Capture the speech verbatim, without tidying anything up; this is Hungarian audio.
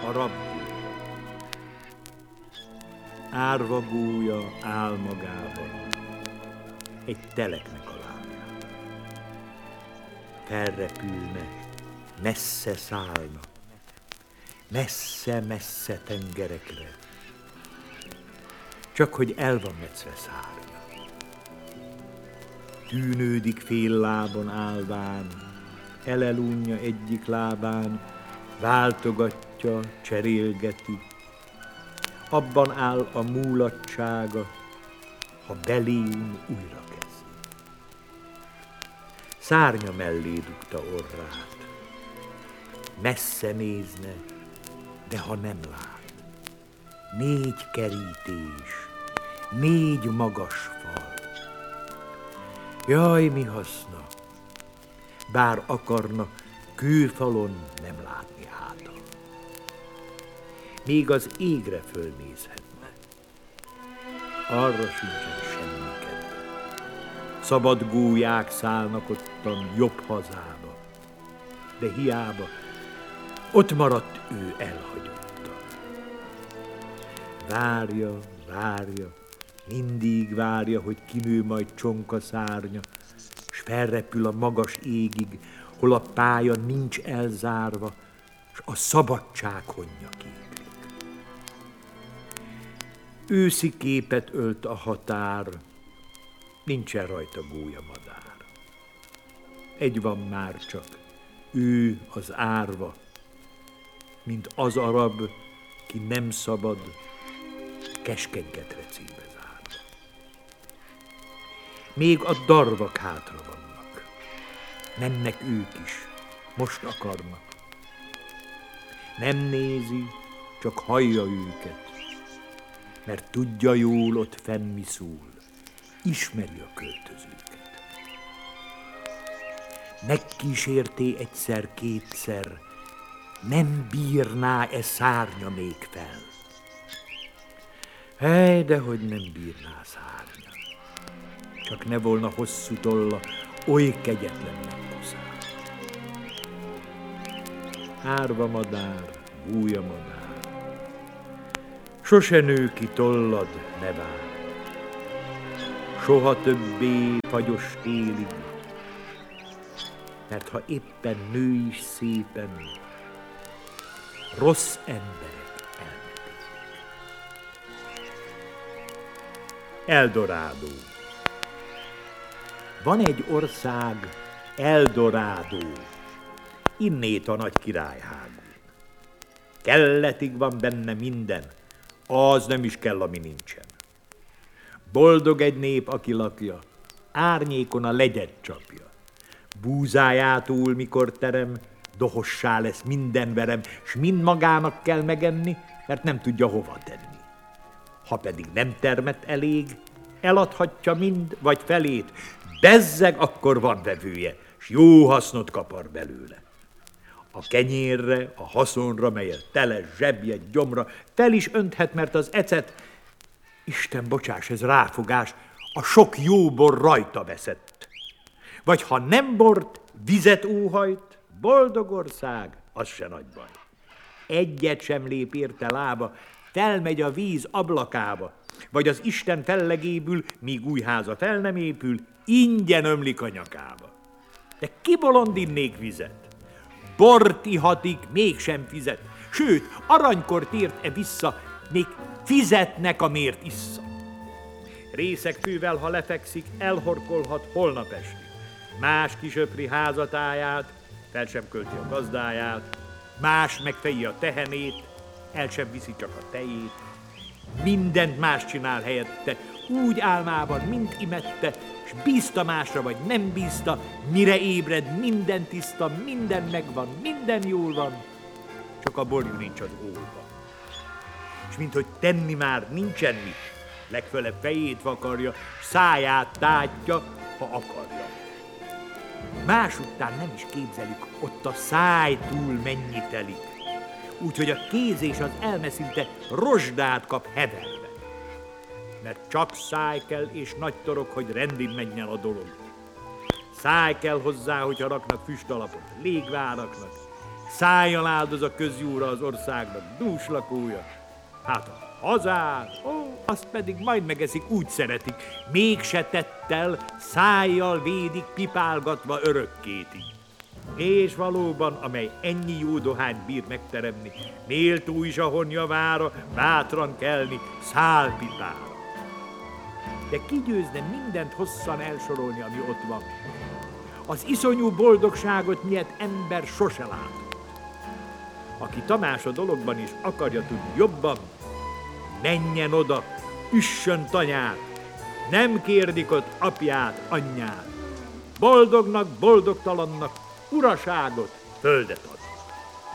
a rabgó. Árva gólya áll magában, egy teleknek a lábján. Felrepülne, messze szállna, messze-messze tengerekre, csak hogy el van metszve szárnya. Tűnődik fél lábon állván, elelunja egyik lábán, váltogatja, cserélgeti. Abban áll a múlatsága, ha beléjön újra kezd. Szárnya mellé dugta orrát, messze nézne, de ha nem lát. Négy kerítés, négy magas fal. Jaj, mi haszna, bár akarna, kőfalon nem látni háta. Még az égre fölnézhetne, arra sincsen semmi kedve. Szabad gólyák szállnak ottan jobb hazába, de hiába, ott maradt ő elhagyotta. Várja, várja, mindig várja, hogy kinő majd csonka szárnya, s felrepül a magas égig, hol a pálya nincs elzárva, s a szabadság honnya képlik. Őszi képet ölt a határ, nincsen rajta gólyamadár. Egy van már csak, ő az árva, mint az arab, ki nem szabad, keskenket recébe zárva. Még a darvak hátra vannak, mennek ők is, most akarnak. Nem nézi, csak hallja őket, mert tudja jól ott fenn mi szól, ismeri a költözőket. Megkísérté egyszer-kétszer, nem bírná-e szárnya még fel? Hely, dehogy nem bírná szárnya, csak ne volna hosszú tolla, oly kegyetlen megkoszál. Árva madár, gólya madár, sose nő ki tollad, ne vár. Soha többé fagyos télig, mert ha éppen nő is szépen, rossz emberek elmetik. Eldorádó. Van egy ország, Eldorádó, innét a nagy királyhágú. Kelletig van benne minden, az nem is kell, ami nincsen. Boldog egy nép, aki lakja, árnyékon a legyet csapja. Búzájától, mikor terem, dohossá lesz minden verem, s mind magának kell megenni, mert nem tudja hova tenni. Ha pedig nem termett elég, eladhatja mind, vagy felét, bezzeg, akkor van vevője, s jó hasznot kapar belőle. A kenyérre, a haszonra, melyet tele zsebje, gyomra, fel is önthet, mert az ecet, Isten bocsáss, ez ráfogás, a sok jó bor rajta veszett. Vagy ha nem bort, vizet óhajt, boldog ország, az se nagy baj. Egyet sem lép érte lába, felmegy a víz ablakába, vagy az Isten fellegébül, míg új háza fel nem épül, ingyen ömlik a nyakába. De ki bolond innék vizet? Bort ihatik, mégsem fizet, sőt, aranykor tért-e vissza, még fizetnek, amért issza. Részeg fővel, ha lefekszik, elhorkolhat holnap estig. Más kisöpri házatáját, fel sem költi a gazdáját, más megfeji a tehenét, el sem viszi csak a tejét. Mindent más csinál helyette, úgy álmában, mint imette, s bízta másra, vagy nem bízta, mire ébred, minden tiszta, minden megvan, minden jól van, csak a borjú nincs az ólban. És minthogy tenni már nincsen mit, legfölebb fejét vakarja, száját tátja, ha akarja. Más után nem is képzelik, ott a száj túl mennyi telik, úgyhogy a kéz és az elme szinte rozsdát kap heverve. Mert csak száj kell és nagy torok, hogy rendin menjen a dolog. Száj kell hozzá, hogyha raknak füstalapot, légváraknak, szálljon áldoz a közjúra az országnak dús lakója. Hát a hazát, ó, azt pedig majd megeszik, úgy szeretik, mégse tettel, szájjal védik, pipálgatva örökkétig. És valóban, amely ennyi jó dohányt bír megteremni, méltó is a honjavára bátran kelni szálpipára. De ki győzne mindent hosszan elsorolni, ami ott van? Az iszonyú boldogságot miért ember sose látott. Aki Tamás a dologban is akarja tudni jobban, menjen oda, üssön tanyát, nem kérdik ott apját, anyját. Boldognak, boldogtalannak uraságot, földet ad.